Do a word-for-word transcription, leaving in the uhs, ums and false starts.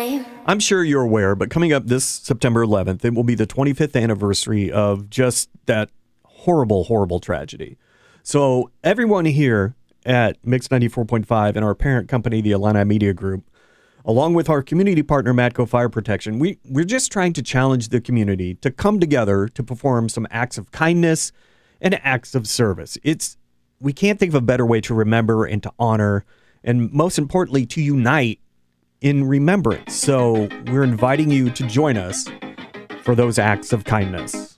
time. I'm sure you're aware, but coming up this September eleventh, it will be the twenty-fifth anniversary of just that horrible, horrible tragedy. So everyone here at Mix ninety-four point five and our parent company, the Illini Media Group, along with our community partner, Matco Fire Protection, we, we're just trying to challenge the community to come together to perform some acts of kindness and acts of service. It's we can't think of a better way to remember and to honor, and most importantly, to unite in remembrance. So we're inviting you to join us for those acts of kindness.